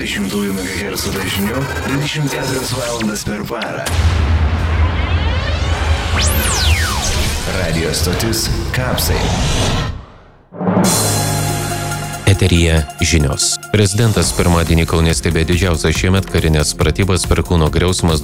120 MHz dažniu 24 valandas per parą. Radio stotis Kapsai. Eteryje žinios. Prezidentas pirmadienį Kaune stebėjo didžiausias šiemet karinės pratybas Perkūno griausmas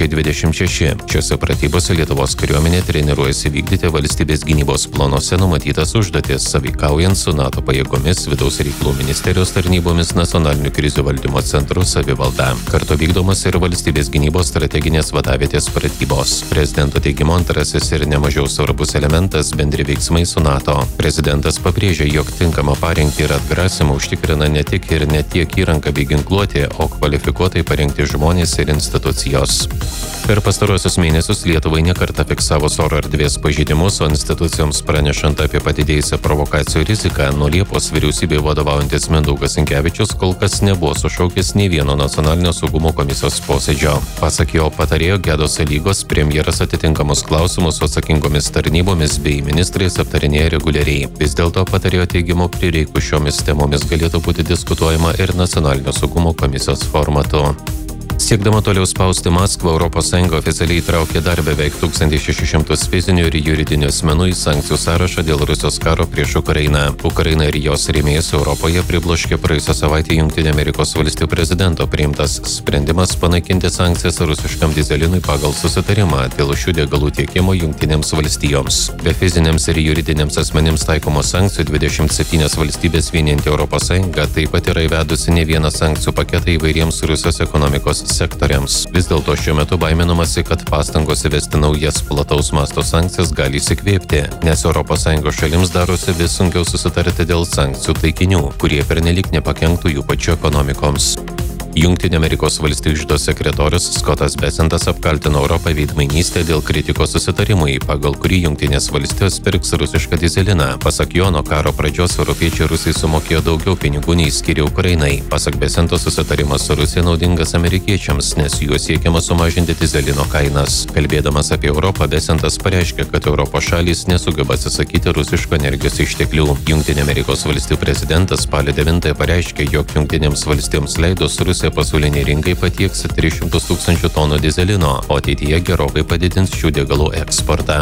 2026. Šiose pratybose Lietuvos kariuomenė treniruojasi vykdyti valstybės gynybos planuose numatytas užduotis, sąveikaujant su NATO pajėgomis, vidaus reikalų ministerijos tarnybomis, nacionalinių krizių valdymo centrų savivalda. Kartu vykdomas ir valstybės gynybos strateginės vadavietės pratybos. Prezidento teigimu antrasis ir nemažiau svarbus elementas – bendri veiksmai su NATO. Prezidentas pabrėžė, jog tinkamą parengtį ir atgrasimą užtikrina ne tik ir ne tiek įranga bei ginkluotė, o kvalifikuotai parengti žmonės ir institucijos. Per pastaruosius mėnesius Lietuvai nekartą fiksavo oro erdvės pažeidimus, o institucijoms pranešant apie padidėjusią provokacijų riziką, nuo Liepos vyriausybei vadovaujantis Mindaugas Sinkevičius kol kas nebuvo sušaukęs nei vieno nacionalinio saugumo komisijos posėdžio. Pasak jo patarėjo Gedos Alygos, premjeras atitinkamus klausimus su atsakingomis tarnybomis bei ministrais aptarinėja reguliariai. Vis dėlto patarėjo teigimu prireikus šiomis temomis galėtų būti diskutuojama ir nacionalinio saugumo komisijos formatu. Siekdama toliau spausti Maskvą, ES oficialiai įtraukė dar beveik 1600 fizinių ir juridinių asmenų į sankcijų sąrašą dėl Rusijos karo prieš Ukrainą. Ukraina ir jos rėmėjus Europoje pribloškė praėjusią savaitę Jungtinių Amerikos valstijų prezidento priimtas sprendimas panaikinti sankcijas rusiškam dyzelinui pagal susitarimą dėl šių degalų tiekimo Jungtinėms valstijoms. Be fiziniams ir juridiniams asmenims taikomos sankcijų 27 valstybės vienijanti ES taip pat yra įvedusi ne vieną sankcijų paketą įvairiems Rusijos ekonomikos sektoriams. Vis dėlto šiuo metu baiminamasi, kad pastangos įvesti naujas plataus masto sankcijas gali įsikvėpti, nes ES šalims darosi vis sunkiau susitarti dėl sankcijų taikinių, kurie pernelyg nepakenktų jų pačių ekonomikoms. Jungtinių Amerikos valstijų iždo sekretorius Scottas Bessentas apkaltino Europą veidmainystę dėl kritikos susitarimui, pagal kurį Jungtinės valstijos pirks rusišką dyzeliną. Pasak jo, nuo karo pradžios europiečiai Rusai sumokėjo daugiau pinigų nei skyrė Ukrainai. Pasak Bessento, susitarimas su Rusija naudingas amerikiečiams, nes juo siekiama sumažinti dyzelino kainas. Kalbėdamas apie Europą, Bessentas pareiškė, kad Europos šalys nesugeba atsisakyti rusiško energijos išteklių. Jungtinių Amerikos valstijų prezidentas spalio 9 pareiškė, jog Jungtinėms valstijoms leidus Rusija pasaulinei rinkai patieks 300 000 tonų dyzelino, o ateityje gerokai padidins šių degalų eksportą.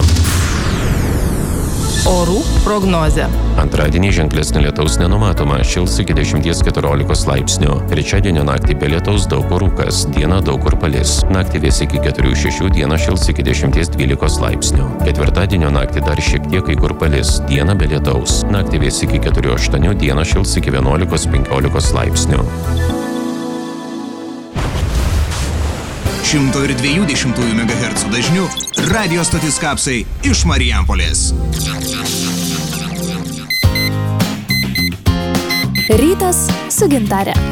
Orų prognozė. Antradienį ženklesnio lietaus nenumatoma, šils iki 10–14 laipsnių. Trečiadienio naktį be lietaus daug kur rūkas, dieną daug kur palis. Naktį vės iki 4–6, dieną šils iki 10–12 laipsnių. Ketvirtadienio naktį dar šiek tiek kai kur palis, dieną be lietaus. Naktį vės iki 4–8, dieną šils iki 11–15 laipsnių. 120 MHz dažniu radio stotis Kapsai iš Marijampolės. Rytas su Gintare.